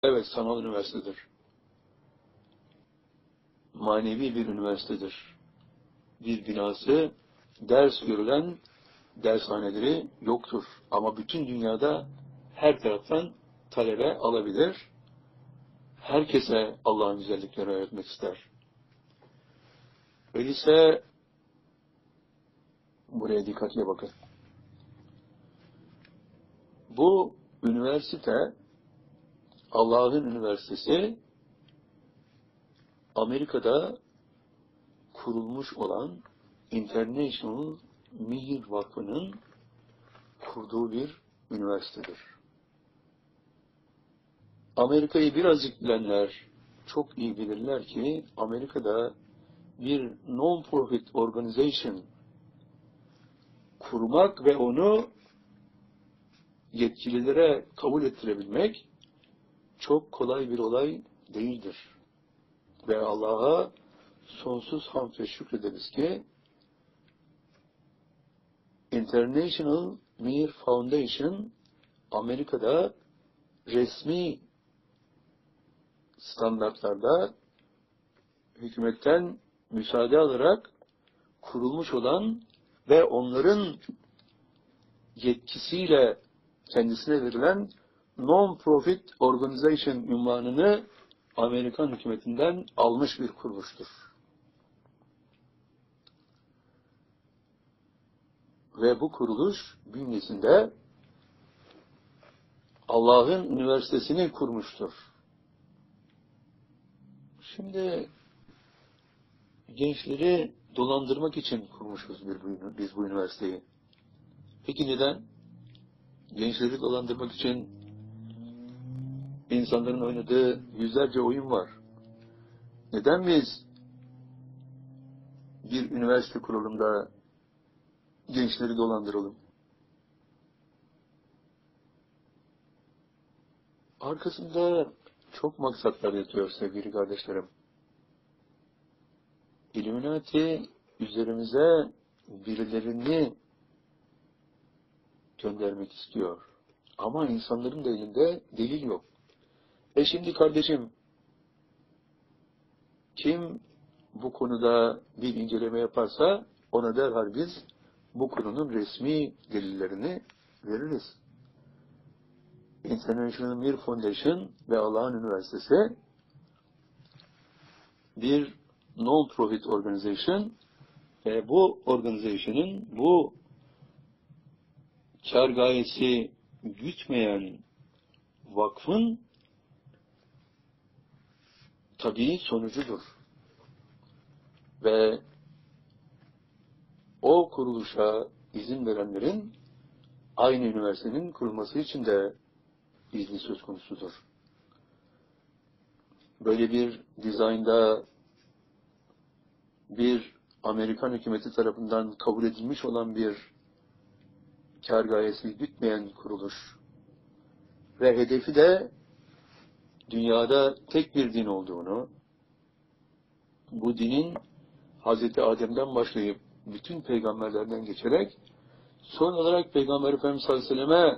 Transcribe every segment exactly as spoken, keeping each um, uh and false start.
Evet, sanal üniversitedir. Manevi bir üniversitedir. Bir binası, ders görülen dershaneleri yoktur. Ama bütün dünyada her taraftan talebe alabilir. Herkese Allah'ın güzelliklerini öğretmek ister. Öyleyse buraya dikkatle bakın. Bu üniversite, Allah'ın üniversitesi, Amerika'da kurulmuş olan International Mihir Vakfı'nın kurduğu bir üniversitedir. Amerika'yı birazcık bilenler çok iyi bilirler ki Amerika'da bir non-profit organization kurmak ve onu yetkililere kabul ettirebilmek çok kolay bir olay değildir. Ve Allah'a sonsuz hamd ve şükrederiz ki International Mihir Foundation Amerika'da resmi standartlarda hükümetten müsaade alarak kurulmuş olan ve onların yetkisiyle kendisine verilen non-profit organization unvanını Amerikan hükümetinden almış bir kuruluştur. Ve bu kuruluş bünyesinde Allah'ın üniversitesini kurmuştur. Şimdi gençleri dolandırmak için kurmuşuz biz bu üniversiteyi. Peki neden? Gençleri dolandırmak için insanların oynadığı yüzlerce oyun var. Neden biz bir üniversite kuralım da gençleri dolandıralım? Arkasında çok maksatlar yatıyor sevgili kardeşlerim. İlluminati üzerimize birilerini göndermek istiyor. Ama insanların da elinde delil yok. E şimdi kardeşim, kim bu konuda bir inceleme yaparsa ona derhal biz bu konunun resmi delillerini veririz. International Mihir Foundation ve Allah'ın Üniversitesi bir non-profit organization ve bu organization'ın, bu kar gayesi gütmeyen vakfın tabii sonucudur. Ve o kuruluşa izin verenlerin aynı üniversitenin kurulması için de izni söz konusudur. Böyle bir dizaynda bir Amerikan hükümeti tarafından kabul edilmiş olan bir kar gayesi gütmeyen kuruluş ve hedefi de dünyada tek bir din olduğunu, bu dinin Hazreti Adem'den başlayıp bütün peygamberlerden geçerek son olarak Peygamber Efendimiz sallallahu aleyhi ve selleme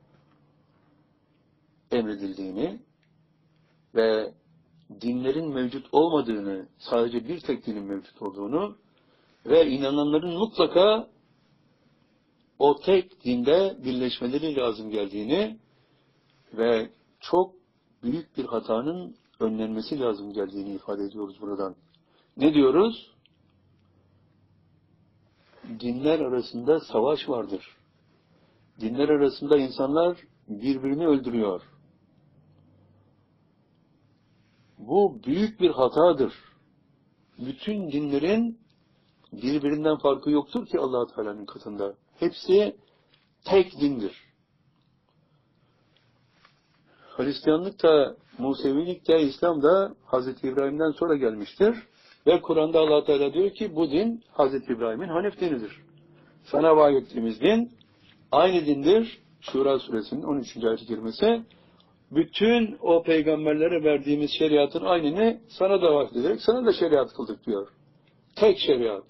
emredildiğini ve dinlerin mevcut olmadığını, sadece bir tek dinin mevcut olduğunu ve inananların mutlaka o tek dinde birleşmeleri lazım geldiğini ve çok büyük bir hatanın önlenmesi lazım geldiğini ifade ediyoruz buradan. Ne diyoruz? Dinler arasında savaş vardır. Dinler arasında insanlar birbirini öldürüyor. Bu büyük bir hatadır. Bütün dinlerin birbirinden farkı yoktur ki Allah-u Teala'nın katında. Hepsi tek dindir. Hristiyanlık da, Musevilik de, İslam da Hazreti İbrahim'den sonra gelmiştir. Ve Kur'an'da Allah Teala diyor ki bu din Hazreti İbrahim'in Hanif dinidir. Sana vahyettiğimiz din aynı dindir. Şura suresinin on üçüncü ayet-i kerimesi. Bütün o peygamberlere verdiğimiz şeriatın aynını sana da vahyederek sana da şeriat kıldık diyor. Tek şeriat.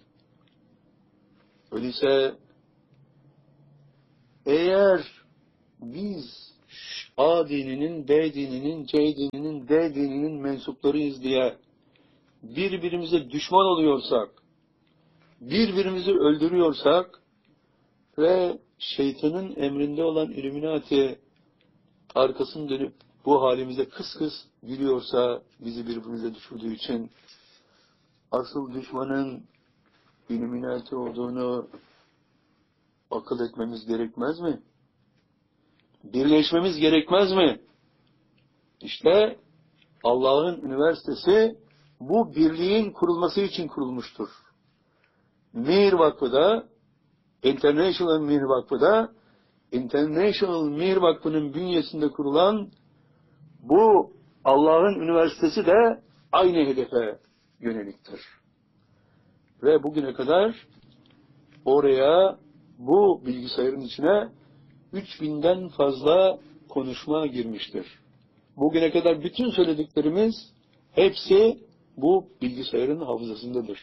Öyleyse eğer biz A dininin, B dininin, C dininin, D dininin mensuplarıyız diye birbirimize düşman oluyorsak, birbirimizi öldürüyorsak ve şeytanın emrinde olan Illuminati arkasını dönüp bu halimize kıs kıs gülüyorsa bizi birbirimize düşürdüğü için asıl düşmanın Illuminati olduğunu akıl etmemiz gerekmez mi? Birleşmemiz gerekmez mi? İşte Allah'ın üniversitesi bu birliğin kurulması için kurulmuştur. Mir Vakfı da, International Mir Vakfı da, International Mir Vakfı'nın bünyesinde kurulan bu Allah'ın üniversitesi de aynı hedefe yöneliktir. Ve bugüne kadar oraya, bu bilgisayarın içine üç binden fazla konuşma girmiştir. Bugüne kadar bütün söylediklerimiz hepsi bu bilgisayarın hafızasındadır.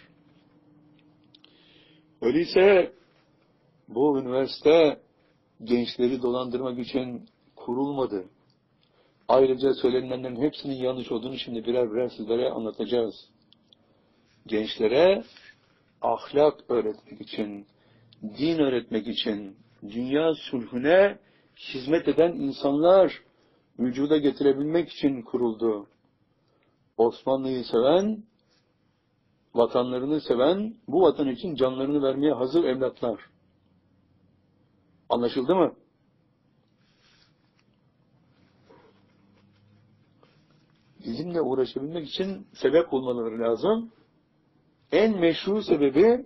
Öyleyse bu üniversite gençleri dolandırmak için kurulmadı. Ayrıca söylenenlerin hepsinin yanlış olduğunu şimdi birer birer sizlere anlatacağız. Gençlere ahlak öğretmek için, din öğretmek için, dünya sulhüne hizmet eden insanlar vücuda getirebilmek için kuruldu. Osmanlı'yı seven, vatanlarını seven, bu vatan için canlarını vermeye hazır evlatlar. Anlaşıldı mı? Bizimle uğraşabilmek için sebep bulmaları lazım. En meşru sebebi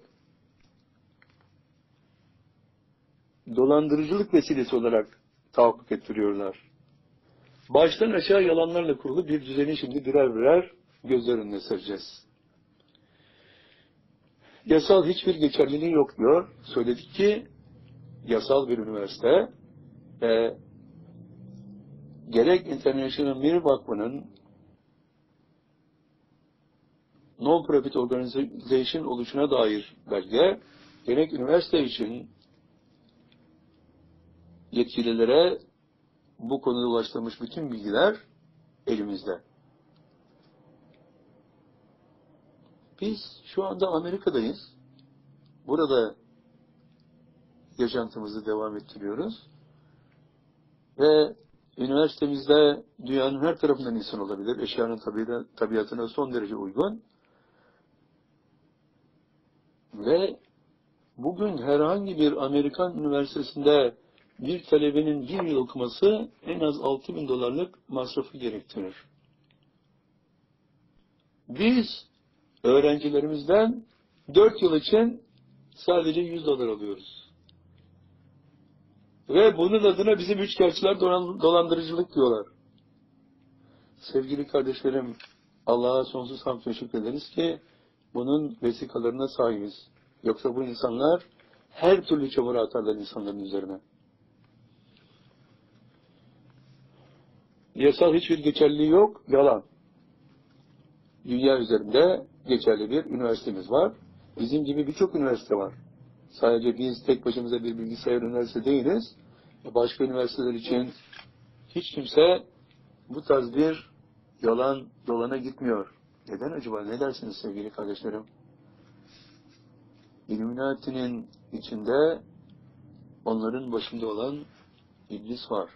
dolandırıcılık vesilesi olarak tahakkuk ettiriyorlar. Baştan aşağı yalanlarla kurulu bir düzeni şimdi birer birer gözler önüne sereceğiz. Yasal hiçbir geçerliliği yok diyor. Söyledik ki yasal bir üniversite ve gerek International Mir Vakfı'nın non-profit organization oluşuna dair belge, gerek üniversite için yetkililere bu konuda ulaştırılmış bütün bilgiler elimizde. Biz şu anda Amerika'dayız. Burada yaşantımızı devam ettiriyoruz. Ve üniversitemizde dünyanın her tarafından insan olabilir. Eşyanın tabiatına son derece uygun. Ve bugün herhangi bir Amerikan üniversitesinde bir talebenin bir yıl okuması en az altı bin dolarlık masrafı gerektirir. Biz öğrencilerimizden dört yıl için sadece yüz dolar alıyoruz. Ve bunun adına bizim üçkağıtçılar dolandırıcılık diyorlar. Sevgili kardeşlerim, Allah'a sonsuz hamd teşekkür ederiz ki bunun vesikalarına sahibiz. Yoksa bu insanlar her türlü çamura atarlar insanların üzerine. Yasal hiçbir geçerliliği yok, yalan. Dünya üzerinde geçerli bir üniversitemiz var. Bizim gibi birçok üniversite var. Sadece biz tek başımıza bir bilgisayar üniversite değiliz. Başka üniversiteler için hiç kimse bu tarz bir yalan dolana gitmiyor. Neden acaba? Ne dersiniz sevgili kardeşlerim? Illuminati'nin içinde onların başında olan iblis var.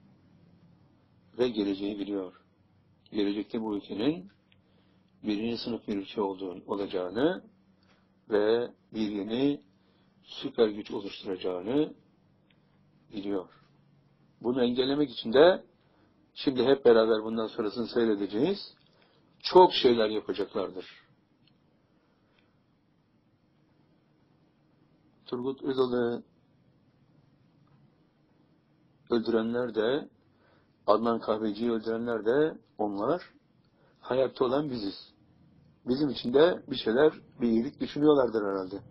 Ve geleceği biliyor. Gelecekte bu ülkenin birinci sınıf bir ülke olduğunu, olacağını ve bir yeni süper güç oluşturacağını biliyor. Bunu engellemek için de şimdi hep beraber bundan sonrasını seyredeceğiz. Çok şeyler yapacaklardır. Turgut Özal'ı öldürenler de, Adnan Kahveci'yi öldürenler de onlar, hayatta olan biziz. Bizim için de bir şeyler, bir iyilik düşünüyorlardır herhalde.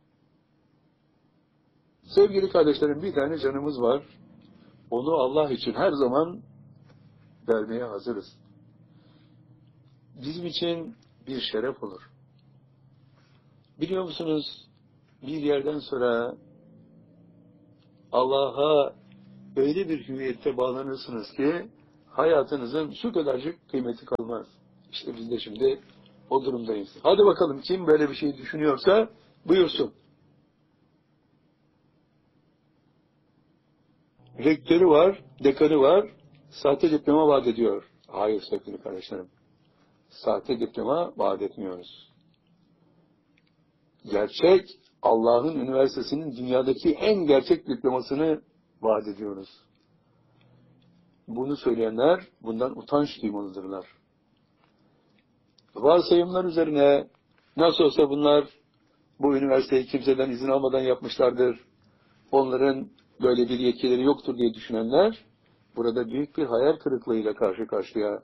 Sevgili kardeşlerim, bir tane canımız var. Onu Allah için her zaman vermeye hazırız. Bizim için bir şeref olur. Biliyor musunuz, bir yerden sonra Allah'a öyle bir hüviyette bağlanırsınız ki hayatınızın şu kadarcık kıymeti kalmaz. İşte biz de şimdi o durumdayız. Hadi bakalım kim böyle bir şey düşünüyorsa buyursun. Rektörü var, dekanı var, sahte diploma vaat ediyor. Hayır sevgili kardeşlerim. Sahte diploma vaat etmiyoruz. Gerçek, Allah'ın üniversitesinin dünyadaki en gerçek diplomasını vaat ediyoruz. Bunu söyleyenler bundan utanç duymalıdırlar. Varsayımlar üzerine nasıl olsa bunlar bu üniversiteyi kimseden izin almadan yapmışlardır. Onların böyle bir yetkileri yoktur diye düşünenler burada büyük bir hayal kırıklığıyla karşı karşıya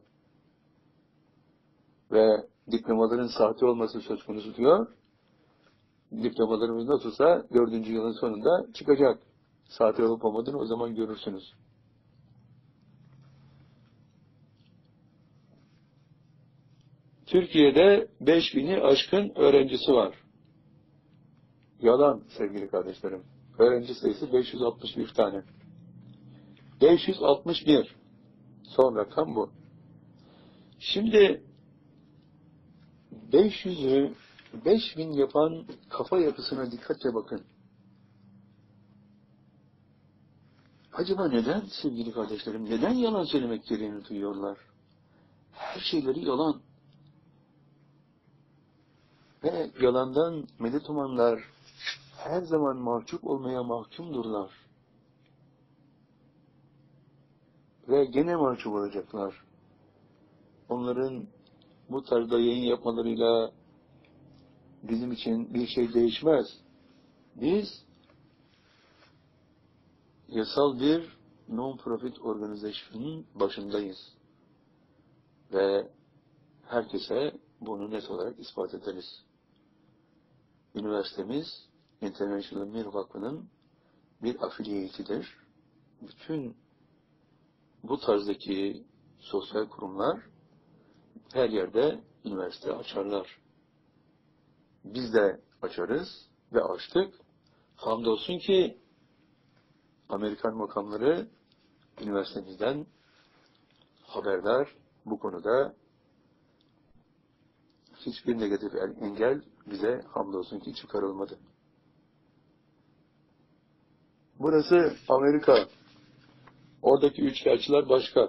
ve diplomaların sahte olması söz konusu diyor. Diplomalarımız nasılsa dördüncü yılın sonunda çıkacak. Sahte olup olmadığını o zaman görürsünüz. Türkiye'de beş bini aşkın öğrencisi var. Yalan sevgili kardeşlerim. Öğrenci sayısı beş yüz altmış bir tane. beş yüz altmış bir. Son rakam bu. Şimdi beş yüzü beş bin yapan kafa yapısına dikkatle bakın. Acaba neden sevgili kardeşlerim, neden yalan söylemek gereğini duyuyorlar? Her şeyleri yalan. Ve yalandan medet umanlar her zaman mahcup olmaya mahkumdurlar. Ve gene mahcup olacaklar. Onların bu tarzda yayın yapmalarıyla bizim için bir şey değişmez. Biz yasal bir non-profit organizasyonun başındayız. Ve herkese bunu net olarak ispat ederiz. Üniversitemiz International Mir Vakfı'nın bir afiliyetidir. Bütün bu tarzdaki sosyal kurumlar her yerde üniversite açarlar. Biz de açarız ve açtık. Hamdolsun ki Amerikan makamları üniversitemizden haberdar, bu konuda hiçbir negatif engel bize hamdolsun ki çıkarılmadı. Burası Amerika. Oradaki üçkağıtçılar başka.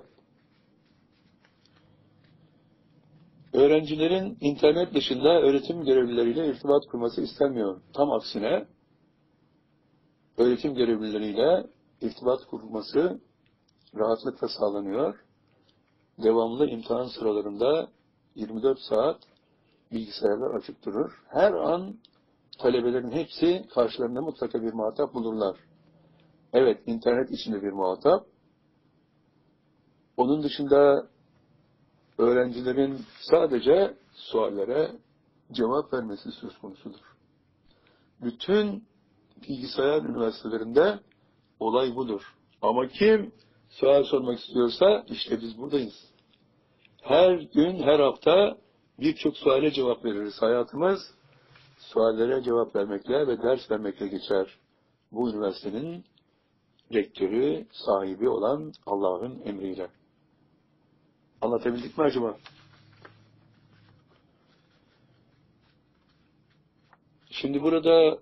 Öğrencilerin internet dışında öğretim görevlileriyle irtibat kurması istenmiyor. Tam aksine öğretim görevlileriyle irtibat kurması rahatlıkla sağlanıyor. Devamlı imtihan sıralarında yirmi dört saat bilgisayarlar açık durur. Her an talebelerin hepsi karşılarında mutlaka bir muhatap bulurlar. Evet, internet içinde bir muhatap. Onun dışında öğrencilerin sadece suallere cevap vermesi söz konusudur. Bütün bilgisayar üniversitelerinde olay budur. Ama kim sual sormak istiyorsa işte biz buradayız. Her gün, her hafta birçok suale cevap veririz. Hayatımız suallere cevap vermekle ve ders vermekle geçer. Bu üniversitenin rektörü, sahibi olan Allah'ın emriyle. Anlatabildik mi acaba? Şimdi burada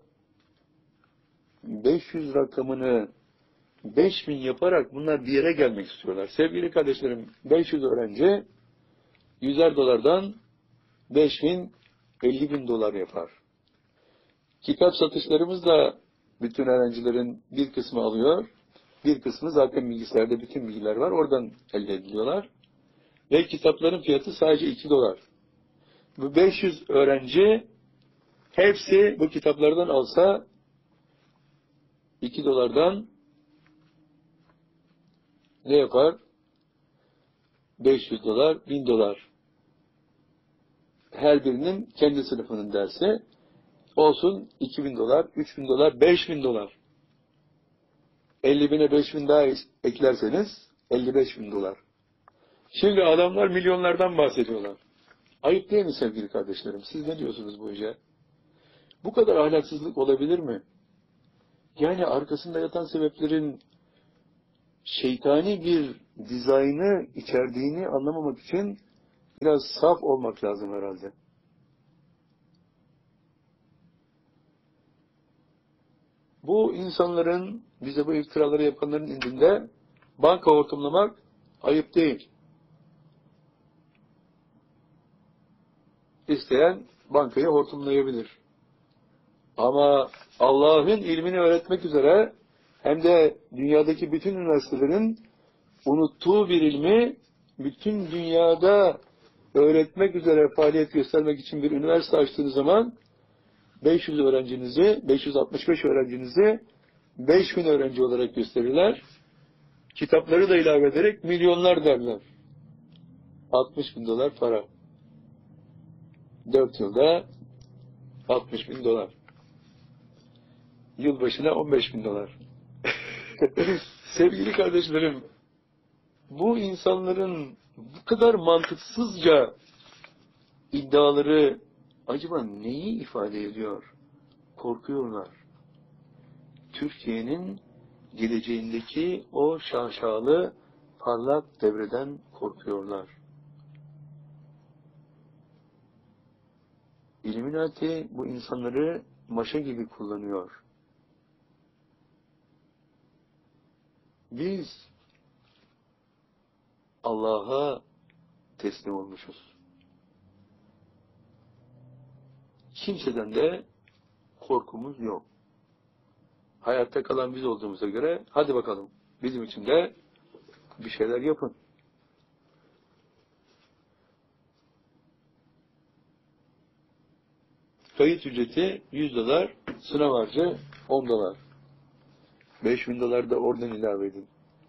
beş yüz rakamını beş bin yaparak bunlar bir yere gelmek istiyorlar. Sevgili kardeşlerim, beş yüz öğrenci yüzer dolardan beş bin, elli bin dolar yapar. Kitap satışlarımız da bütün öğrencilerin bir kısmı alıyor. Bir kısmı zaten bilgisayarda bütün bilgiler var. Oradan elde ediliyorlar. Ve kitapların fiyatı sadece iki dolar. Bu beş yüz öğrenci hepsi bu kitaplardan alsa iki dolardan ne yapar? beş yüz dolar, bin dolar. Her birinin kendi sınıfının dersi olsun iki bin dolar, üç bin dolar, beş bin dolar. elli bine beş bin daha eklerseniz elli beş bin dolar. Şimdi adamlar milyonlardan bahsediyorlar. Ayıp değil mi sevgili kardeşlerim? Siz ne diyorsunuz bu işe? Bu kadar ahlaksızlık olabilir mi? Yani arkasında yatan sebeplerin şeytani bir dizaynı, içerdiğini anlamamak için biraz saf olmak lazım herhalde. Bu insanların, bize bu iftiraları yapanların indinde banka hortumlamak ayıp değil. İsteyen bankayı hortumlayabilir. Ama Allah'ın ilmini öğretmek üzere hem de dünyadaki bütün üniversitelerin unuttuğu bir ilmi bütün dünyada öğretmek üzere faaliyet göstermek için bir üniversite açtığınız zaman beş yüz öğrencinizi, beş yüz altmış beş öğrencinizi beş bin öğrenci olarak gösterirler. Kitapları da ilave ederek milyonlar derler. altmış bin dolar para. dört yılda altmış bin dolar. Yıl başına on beş bin dolar. Sevgili kardeşlerim, bu insanların bu kadar mantıksızca iddiaları acaba neyi ifade ediyor? Korkuyorlar. Türkiye'nin geleceğindeki o şaşalı, parlak devreden korkuyorlar. İlluminati bu insanları maşa gibi kullanıyor. Biz Allah'a teslim olmuşuz. Kimseden de korkumuz yok. Hayatta kalan biz olduğumuza göre hadi bakalım bizim için de bir şeyler yapın. Kayıt ücreti yüz dolar, sınav harcı on dolar. beş bin dolar da oradan ilave edin.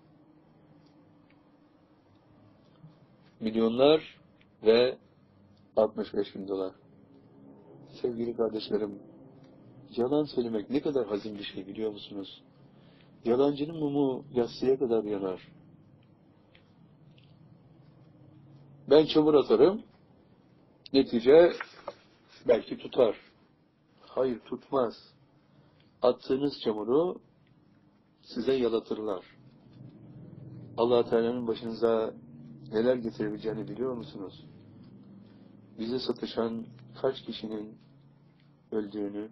Milyonlar ve altmış beş bin dolar. Sevgili kardeşlerim, yalan söylemek ne kadar hazin bir şey biliyor musunuz? Yalancının mumu yatsıya kadar yanar. Ben çamur atarım, netice belki tutar. Hayır, tutmaz. Attığınız çamuru size yalatırlar. Allah Teala'nın başınıza neler getirebileceğini biliyor musunuz? Bize satışan kaç kişinin öldüğünü,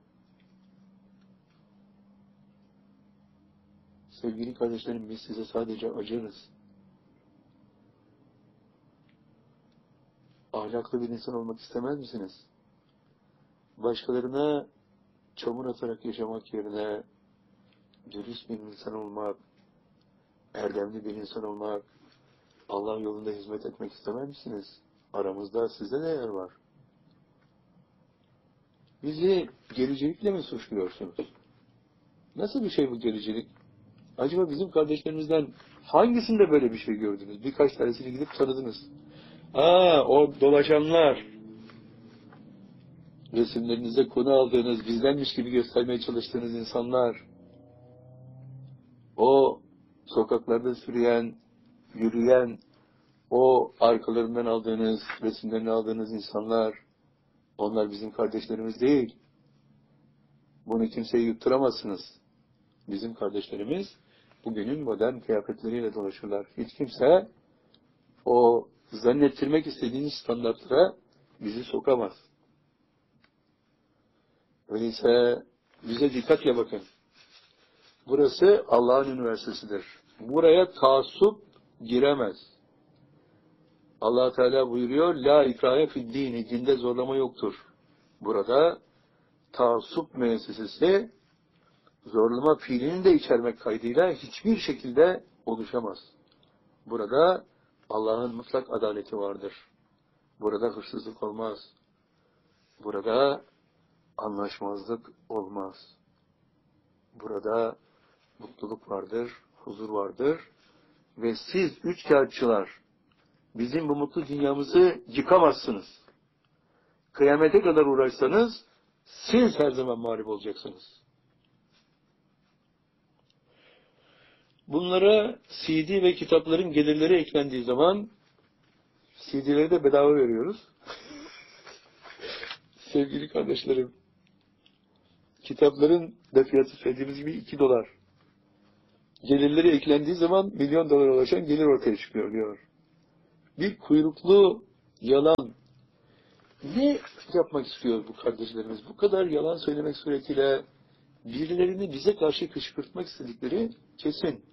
sevgili kardeşlerim, biz size sadece acırız. Ahlaklı bir insan olmak istemez misiniz? Başkalarına çamur atarak yaşamak yerine dürüst bir insan olmak, erdemli bir insan olmak, Allah yolunda hizmet etmek istemez misiniz? Aramızda size de yer var. Bizi gericilikle mi suçluyorsunuz? Nasıl bir şey bu gericilik? Acaba bizim kardeşlerimizden hangisinde böyle bir şey gördünüz? Birkaç tanesini gidip tanıdınız. Aa, o dolaşanlar, resimlerinize konu aldığınız, bizdenmiş gibi göstermeye çalıştığınız insanlar, o sokaklarda sürüyen, yürüyen, o arkalarından aldığınız, resimlerini aldığınız insanlar, onlar bizim kardeşlerimiz değil. Bunu kimseye yutturamazsınız. Bizim kardeşlerimiz bugünün modern kıyafetleriyle dolaşırlar. Hiç kimse o zannettirmek istediğiniz standartlara bizi sokamaz. Öyleyse bize dikkatle bakın. Burası Allah'ın üniversitesidir. Buraya taassup giremez. Allah Teala buyuruyor, la ikrahe fid dini, dinde zorlama yoktur. Burada taassup müessesesi zorlama fiilini de içermek kaydıyla hiçbir şekilde oluşamaz. Burada Allah'ın mutlak adaleti vardır. Burada hırsızlık olmaz. Burada anlaşmazlık olmaz. Burada mutluluk vardır, huzur vardır ve siz üçkağıtçılar bizim bu mutlu dünyamızı yıkamazsınız. Kıyamete kadar uğraşsanız siz her zaman mağlup olacaksınız. Bunlara C D ve kitapların gelirleri eklendiği zaman C D'leri de bedava veriyoruz. Sevgili kardeşlerim, kitapların da fiyatı söylediğimiz gibi iki dolar. gelirleri eklendiği zaman milyon dolara ulaşan gelir ortaya çıkıyor diyor. Bir kuyruklu yalan. Ne yapmak istiyor bu kardeşlerimiz? Bu kadar yalan söylemek suretiyle birilerini bize karşı kışkırtmak istedikleri kesin.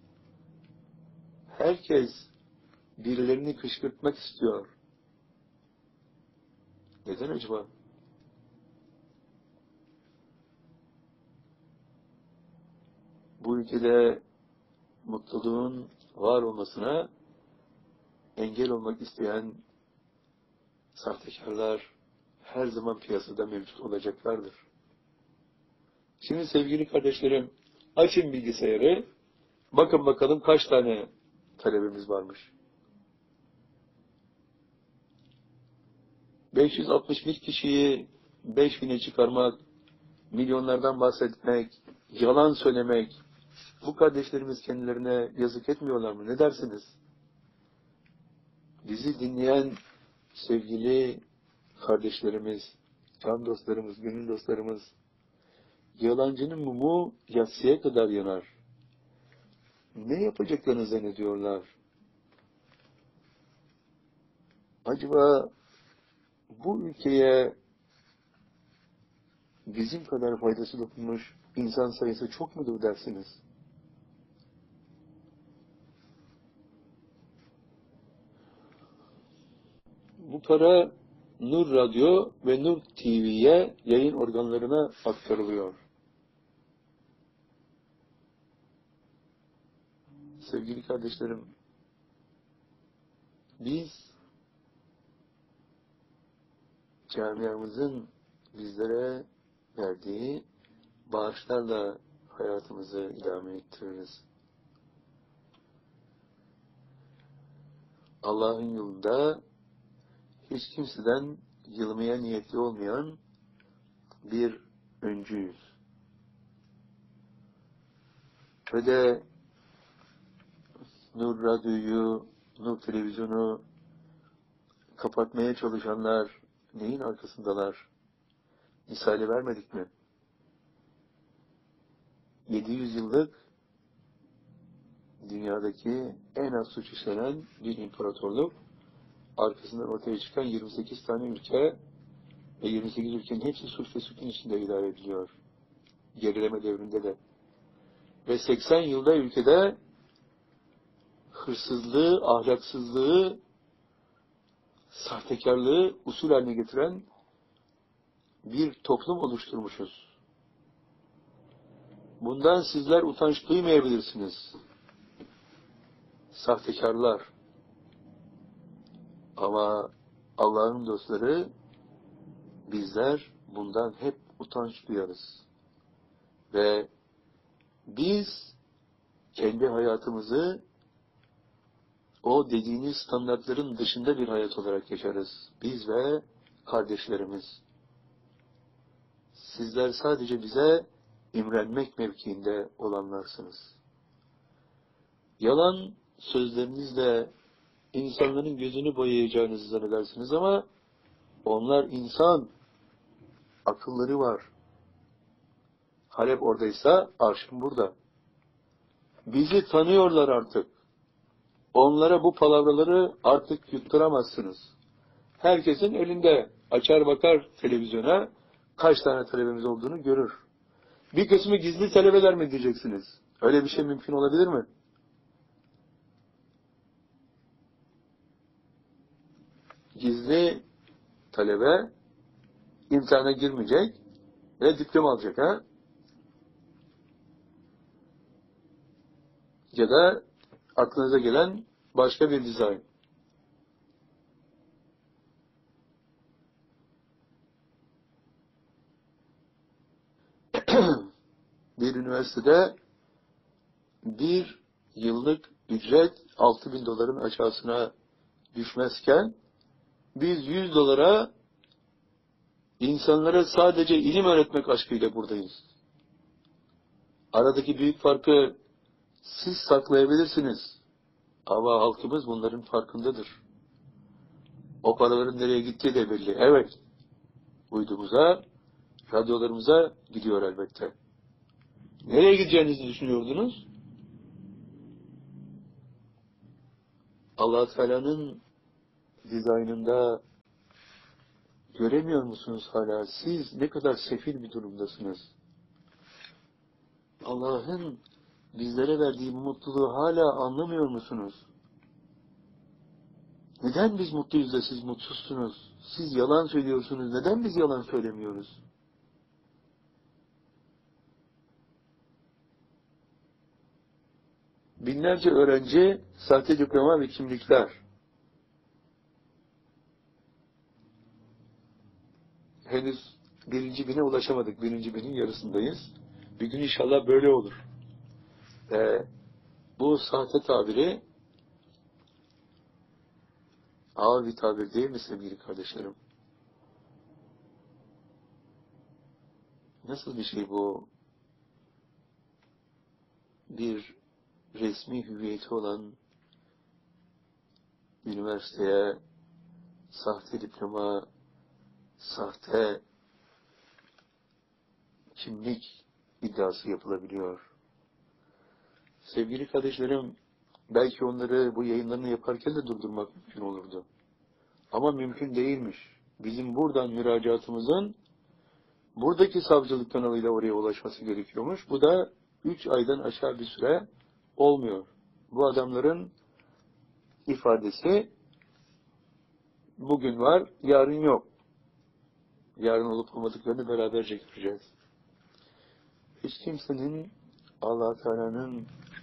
Herkes birilerini kışkırtmak istiyor. Neden acaba? Bu ülkede mutluluğun var olmasına engel olmak isteyen sahtekarlar her zaman piyasada mevcut olacaklardır. Şimdi sevgili kardeşlerim, açın bilgisayarı, bakın bakalım kaç tane talebimiz varmış. beş yüz altmış bir kişiyi beş bine çıkarmak, milyonlardan bahsetmek, yalan söylemek, bu kardeşlerimiz kendilerine yazık etmiyorlar mı? Ne dersiniz? Bizi dinleyen sevgili kardeşlerimiz, can dostlarımız, gönül dostlarımız, yalancının mumu yatsıya kadar yanar. Ne yapacaklarını zannediyorlar? Acaba bu ülkeye bizim kadar faydası dokunmuş insan sayısı çok mudur dersiniz? Bu para Nur Radyo ve Nur T V'ye yayın organlarına aktarılıyor. Sevgili kardeşlerim, biz camiamızın bizlere verdiği bağışlarla hayatımızı idame ettiririz. Allah'ın yolunda hiç kimseden yılmaya niyetli olmayan bir öncüyüz. Ve de Nur Radyo'yu, Nur Televizyonu kapatmaya çalışanlar neyin arkasındalar? Misali vermedik mi? yedi yüz yıllık dünyadaki en az suç işlenen bir imparatorluk, arkasından ortaya çıkan yirmi sekiz tane ülke ve yirmi sekiz ülkenin hepsi suç ve suçun içinde idare ediliyor. Gerileme devrinde de. Ve seksen yılda ülkede hırsızlığı, ahlaksızlığı, sahtekarlığı usul haline getiren bir toplum oluşturmuşuz. Bundan sizler utanç duymayabilirsiniz. Sahtekarlar. Ama Allah'ın dostları, bizler bundan hep utanç duyarız. Ve biz kendi hayatımızı o dediğiniz standartların dışında bir hayat olarak yaşarız. Biz ve kardeşlerimiz. Sizler sadece bize imrenmek mevkiinde olanlarsınız. Yalan sözlerinizle insanların gözünü boyayacağınızı zannedersiniz ama onlar insan, akılları var. Halep oradaysa arşın burada. Bizi tanıyorlar artık. Onlara bu palavraları artık yutturamazsınız. Herkesin elinde açar bakar televizyona, kaç tane talebemiz olduğunu görür. Bir kısmı gizli talebeler mi diyeceksiniz? Öyle bir şey mümkün olabilir mi? Gizli talebe imtihana girmeyecek ve diploma alacak ha? Ya da aklınıza gelen başka bir dizayn. Bir üniversitede bir yıllık ücret altı bin doların aşağısına düşmezken biz yüz dolara insanlara sadece ilim öğretmek aşkıyla buradayız. Aradaki büyük farkı siz saklayabilirsiniz. Ama halkımız bunların farkındadır. O paraların nereye gittiği de belli. Evet, uydumuza, radyolarımıza gidiyor elbette. Nereye gideceğinizi düşünüyordunuz? Allah Teala'nın dizaynında göremiyor musunuz hala? Siz ne kadar sefil bir durumdasınız. Allah'ın bizlere verdiği bu mutluluğu hala anlamıyor musunuz? Neden biz mutluyuz da siz mutsuzsunuz? Siz yalan söylüyorsunuz. Neden biz yalan söylemiyoruz? Binlerce öğrenci, sahte diploma ve kimlikler. Henüz birinci bine ulaşamadık. Birinci binin yarısındayız. Bir gün inşallah böyle olur. Ee, bu sahte tabiri ağır bir tabir değil mi sevgili kardeşlerim? Nasıl bir şey bu? Bir resmi hüviyeti olan üniversiteye sahte diploma, sahte kimlik iddiası yapılabiliyor. Sevgili kardeşlerim, belki onları bu yayınlarını yaparken de durdurmak mümkün olurdu. Ama mümkün değilmiş. Bizim buradan müracaatımızın buradaki savcılık kanalıyla oraya ulaşması gerekiyormuş. Bu da üç aydan aşağı bir süre olmuyor. Bu adamların ifadesi bugün var, yarın yok. Yarın olup olmadıklarını beraberce göreceğiz. Hiç kimsenin Allah Teala'nın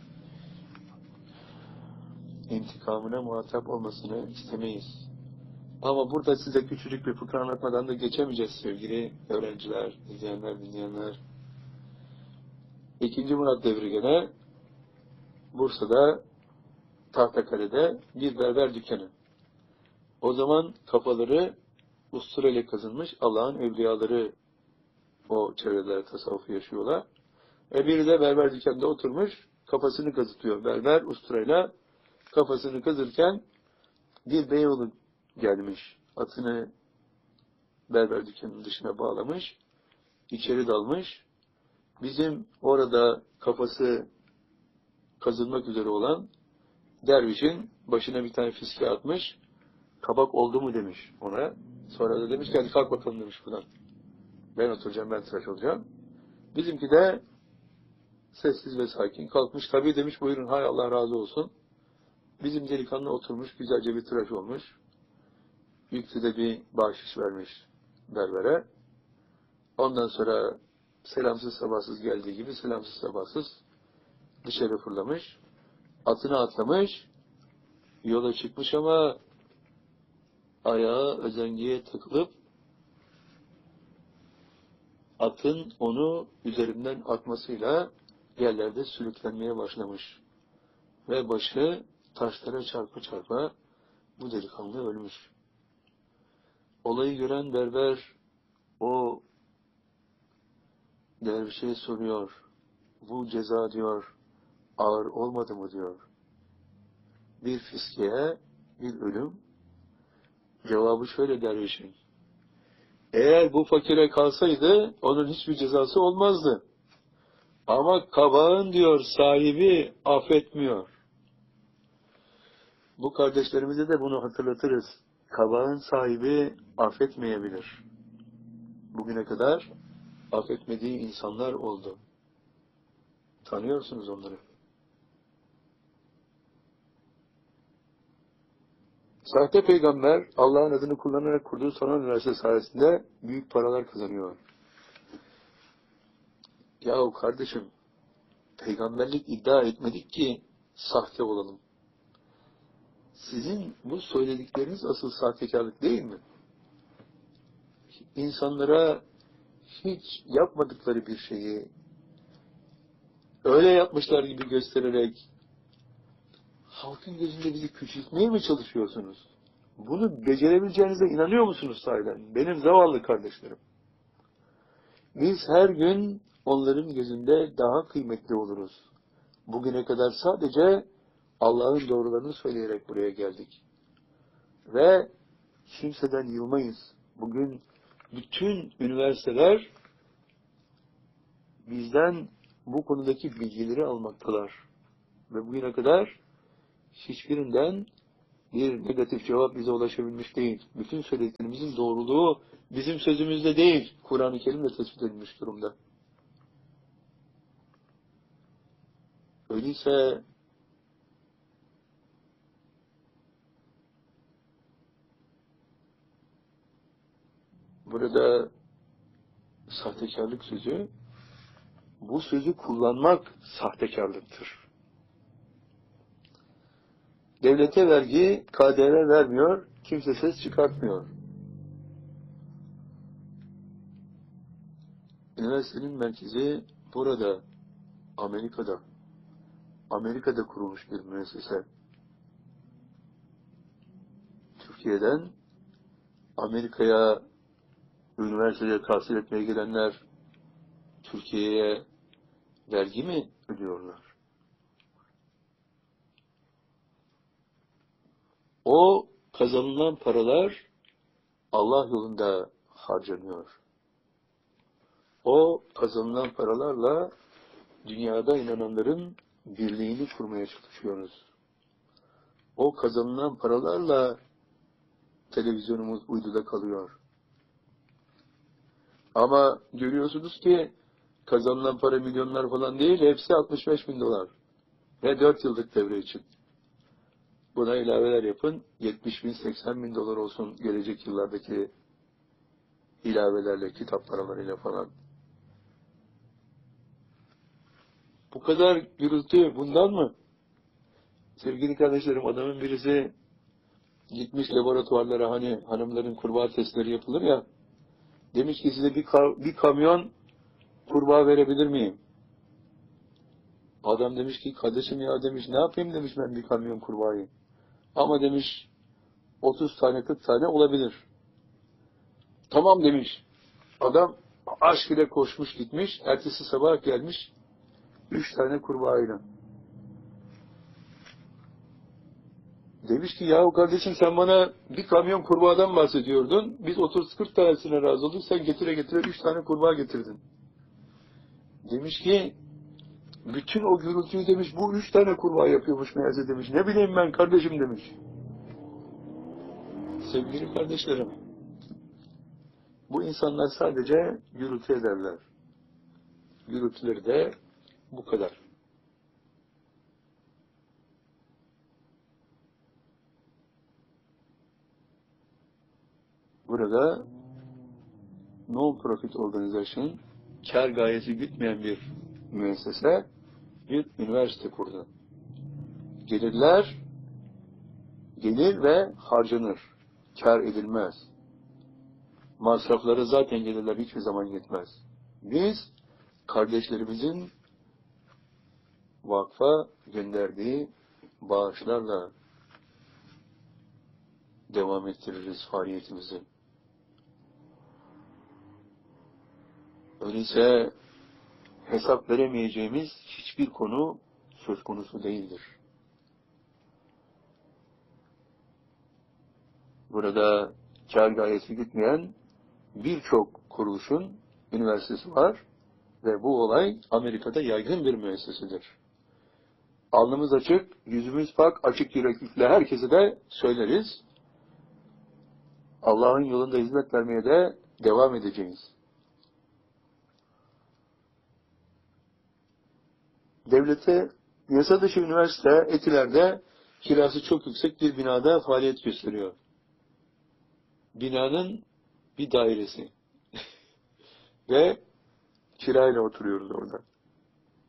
intikamına muhatap olmasını istemeyiz. Ama burada size küçücük bir fıkra anlatmadan da geçemeyeceğiz sevgili öğrenciler, izleyenler, dinleyenler. İkinci Murat devri gene Bursa'da Tahtakale'de bir berber dükkanı. O zaman kafaları usturayla kazınmış Allah'ın evliyaları o çevrelerde tasavvufu yaşıyorlar. E biri de berber dükkanında oturmuş kafasını kazıtıyor. Berber usturayla kafasını kazırken bir beyoğlu gelmiş. Atını berber dükkanının dışına bağlamış. İçeri dalmış. Bizim orada kafası kazılmak üzere olan dervişin başına bir tane fiske atmış. Kabak oldu mu demiş ona. Sonra da demiş ki hadi kalk bakalım demiş buradan. Ben oturacağım, ben tıraş olacağım. Bizimki de sessiz ve sakin kalkmış. Tabii demiş buyurun hay Allah razı olsun. Bizim delikanlı oturmuş, güzelce bir tıraş olmuş. Yüklü de bir bahşiş vermiş berbere. Ondan sonra selamsız sabahsız geldiği gibi selamsız sabahsız dışarı fırlamış. Atını atlamış. Yola çıkmış ama ayağı özengiye takılıp atın onu üzerinden atmasıyla yerlerde sürüklenmeye başlamış. Ve başı taşlara çarpa çarpa bu delikanlı ölmüş. Olayı gören berber o dervişe soruyor. Bu ceza diyor ağır olmadı mı diyor. Bir fiskeye bir ölüm. Cevabı şöyle dervişin. Eğer bu fakire kalsaydı onun hiçbir cezası olmazdı. Ama kabağın diyor sahibi affetmiyor. Bu kardeşlerimize de bunu hatırlatırız. Kabağın sahibi affetmeyebilir. Bugüne kadar affetmediği insanlar oldu. Tanıyorsunuz onları. Sahte peygamber Allah'ın adını kullanarak kurduğu sanat üniversitesi sayesinde büyük paralar kazanıyor. Yahu kardeşim, peygamberlik iddia etmedik ki sahte olalım. Sizin bu söyledikleriniz asıl sahtekarlık değil mi? İnsanlara hiç yapmadıkları bir şeyi öyle yapmışlar gibi göstererek halkın gözünde bizi küçültmeye mi çalışıyorsunuz? Bunu becerebileceğinize inanıyor musunuz sahiden? Benim zavallı kardeşlerim. Biz her gün onların gözünde daha kıymetli oluruz. Bugüne kadar sadece Allah'ın doğrularını söyleyerek buraya geldik. Ve kimseden yılmayız. Bugün bütün üniversiteler bizden bu konudaki bilgileri almaktalar. Ve bugüne kadar hiçbirinden bir negatif cevap bize ulaşabilmiş değil. Bütün söylediklerimizin doğruluğu bizim sözümüzde değil, Kur'an-ı Kerim'le tespit edilmiş durumda. Öyleyse burada sahtekarlık sözü, bu sözü kullanmak sahtekarlıktır. Devlete vergi, K D V vermiyor, kimse ses çıkartmıyor. Üniversitenin merkezi burada, Amerika'da. Amerika'da kurulmuş bir müessese. Türkiye'den Amerika'ya üniversitede tahsil etmeye gelenler Türkiye'ye vergi mi ödüyorlar? O kazanılan paralar Allah yolunda harcanıyor. O kazanılan paralarla dünyada inananların birliğini kurmaya çalışıyoruz. O kazanılan paralarla televizyonumuz uyduda kalıyor. Ama görüyorsunuz ki kazanılan para milyonlar falan değil, hepsi altmış beş bin dolar. Ve dört yıllık devre için. Buna ilaveler yapın, yetmiş bin seksen bin dolar olsun gelecek yıllardaki ilavelerle, kitap paralarıyla falan. Bu kadar gürültü bundan mı? Sevgili kardeşlerim, adamın birisi gitmiş laboratuvarlara, hani hanımların kurbağa testleri yapılır ya, demiş ki size bir, ka bir kamyon kurbağa verebilir miyim? Adam demiş ki kardeşim ya demiş, ne yapayım demiş ben bir kamyon kurbağayı. Ama demiş otuz tane kırk tane olabilir. Tamam demiş. Adam aşk ile koşmuş gitmiş. Ertesi sabah gelmiş üç tane kurbağayla. Demiş ki yahu kardeşim sen bana bir kamyon kurbağadan bahsediyordun. Biz otuz kırk tanesine razı olduk. Sen getire getire üç tane kurbağa getirdin. Demiş ki bütün o gürültüyü demiş bu üç tane kurbağa yapıyormuş meğerse demiş. Ne bileyim ben kardeşim demiş. Sevgili kardeşlerim, bu insanlar sadece gürültü ederler. Gürültüleri de bu kadar. Burada non-profit organization, kar gayesi gütmeyen bir müessese, bir üniversite kurdu. Gelirler, gelir ve harcanır. Kar edilmez. Masrafları zaten gelirler hiçbir zaman yetmez. Biz kardeşlerimizin vakfa gönderdiği bağışlarla devam ettiririz faaliyetimizi. Öyleyse hesap veremeyeceğimiz hiçbir konu söz konusu değildir. Burada kar gayesi gütmeyen birçok kuruluşun üniversitesi var ve bu olay Amerika'da yaygın bir müessesedir. Alnımız açık, yüzümüz pak, açık yüreklilikle herkese de söyleriz. Allah'ın yolunda hizmet vermeye de devam edeceğiz. Devlete, yasa dışı üniversite Etiler'de kirası çok yüksek bir binada faaliyet gösteriyor. Binanın bir dairesi. Ve kirayla oturuyoruz orada.